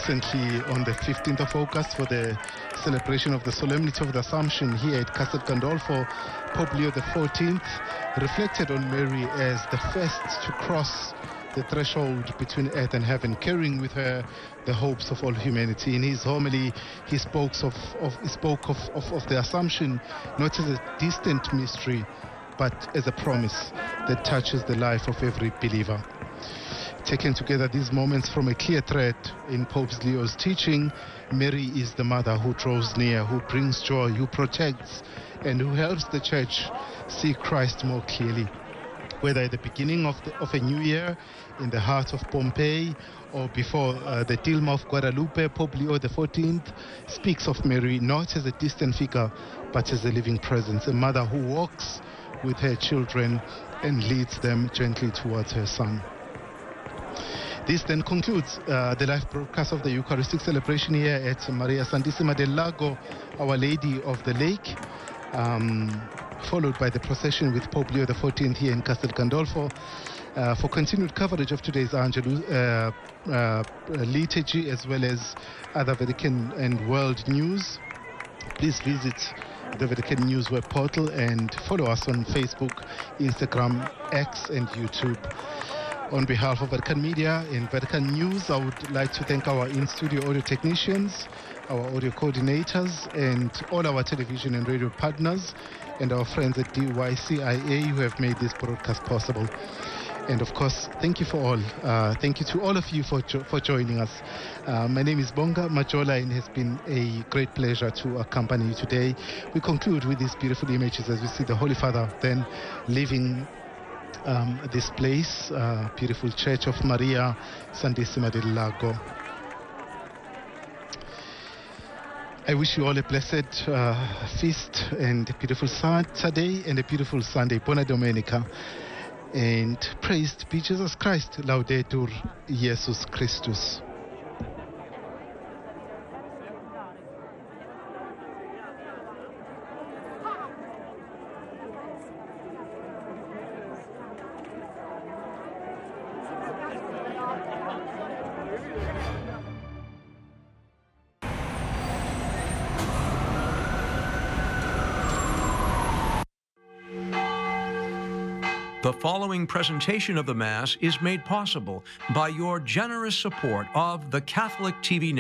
recently on the 15th of August for the celebration of the Solemnity of the Assumption here at Castle Gandolfo. Pope Leo XIV reflected on Mary as the first to cross the threshold between earth and heaven, carrying with her the hopes of all humanity. In his homily, he spoke of the Assumption not as a distant mystery, but as a promise that touches the life of every believer. Taken together, these moments from a clear thread in Pope Leo's teaching, Mary is the mother who draws near, who brings joy, who protects, and who helps the church see Christ more clearly. Whether at the beginning of a new year, in the heart of Pompeii, or before the Tilma of Guadalupe, Pope Leo XIV speaks of Mary not as a distant figure, but as a living presence, a mother who walks with her children and leads them gently towards her Son. This then concludes the live broadcast of the Eucharistic celebration here at Maria Santissima del Lago, Our Lady of the Lake, followed by the procession with Pope Leo XIV here in Castel Gandolfo. For continued coverage of today's Angelus liturgy, as well as other Vatican and world news, please visit the Vatican News web portal and follow us on Facebook, Instagram, X, and YouTube. On behalf of Vatican Media and Vatican News, I would like to thank our in-studio audio technicians, our audio coordinators, and all our television and radio partners, and our friends at DYCIA who have made this broadcast possible. And of course, thank you for all. Thank you to all of you for joining us. My name is Bonga Majola, and it has been a great pleasure to accompany you today. We conclude with these beautiful images as we see the Holy Father then leaving this place, beautiful Church of Maria Santissima del Lago. I wish you all a blessed feast and a beautiful Saturday and a beautiful Sunday. Buona Domenica. And praised be Jesus Christ. Laudetur Jesus Christus. The following presentation of the Mass is made possible by your generous support of the Catholic TV Network.